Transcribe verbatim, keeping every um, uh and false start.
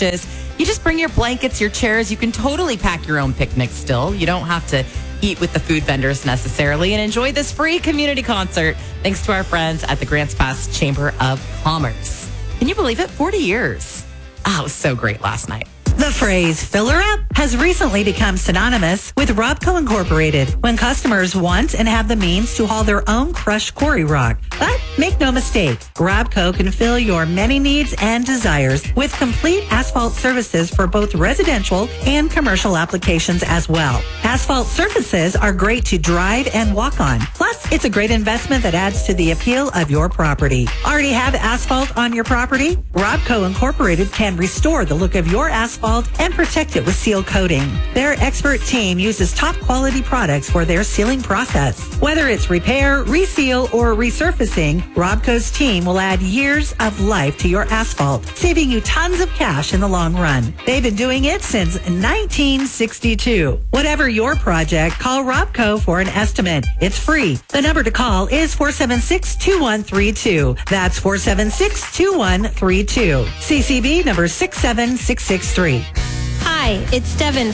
couches. You just bring your blankets, your chairs. You can totally pack your own picnic still. You don't have to eat with the food vendors necessarily, and enjoy this free community concert thanks to our friends at the Grants Pass Chamber of Commerce. Can you believe it? forty years. Oh, it was so great last night. The phrase filler up has recently become synonymous with Robco Incorporated when customers want and have the means to haul their own crushed quarry rock. But make no mistake, Robco can fill your many needs and desires with complete asphalt services for both residential and commercial applications as well. Asphalt surfaces are great to drive and walk on. Plus, it's a great investment that adds to the appeal of your property. Already have asphalt on your property? Robco Incorporated can restore the look of your asphalt and protect it with seal coating. Their expert team uses top quality products for their sealing process. Whether it's repair, reseal, or resurfacing, Robco's team will add years of life to your asphalt, saving you tons of cash in the long run. They've been doing it since nineteen sixty-two. Whatever your project, call Robco for an estimate. It's free. The number to call is four seven six, two one three two. That's four seven six, two one three two. C C B number six seven six six three. Hi, it's Devin